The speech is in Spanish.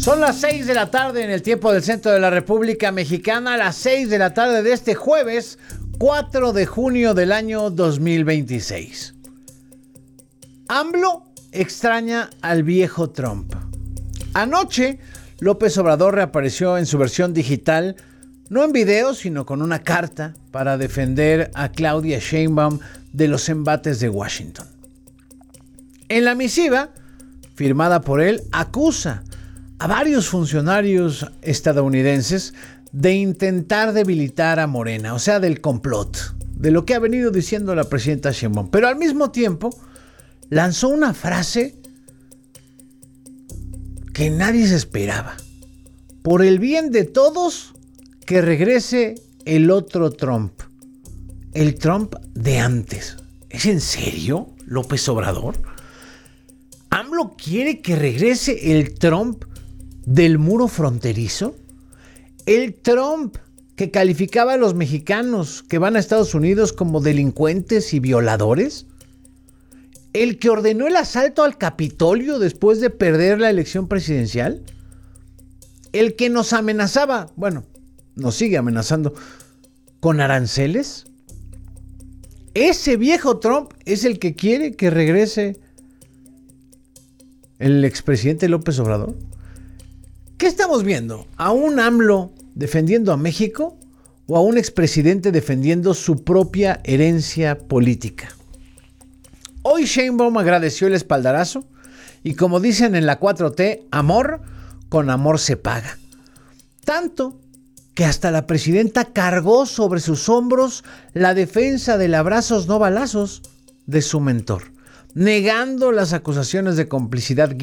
Son las 6 de la tarde en el tiempo del centro de la República Mexicana, las 6 de la tarde de este jueves 4 de junio del año 2026. AMLO extraña al viejo Trump. Anoche, López Obrador reapareció en su versión digital, no en video, sino con una carta para defender a Claudia Sheinbaum de los embates de Washington. En la misiva, firmada por él, acusa a varios funcionarios estadounidenses de intentar debilitar a Morena, o sea, del complot, de lo que ha venido diciendo la presidenta Sheinbaum. Pero al mismo tiempo, lanzó una frase que nadie se esperaba. Por el bien de todos, que regrese el otro Trump. El Trump de antes. ¿Es en serio, López Obrador? ¿AMLO quiere que regrese el Trump del muro fronterizo? El Trump que calificaba a los mexicanos que van a Estados Unidos como delincuentes y violadores. El que ordenó el asalto al Capitolio después de perder la elección presidencial. El que nos amenazaba, bueno, nos sigue amenazando, con aranceles. Ese viejo Trump es el que quiere que regrese el expresidente López Obrador. ¿Qué estamos viendo? ¿A un AMLO defendiendo a México o a un expresidente defendiendo su propia herencia política? Hoy Sheinbaum agradeció el espaldarazo y, como dicen en la 4T, amor con amor se paga. Tanto que hasta la presidenta cargó sobre sus hombros la defensa del abrazos no balazos de su mentor, negando las acusaciones de complicidad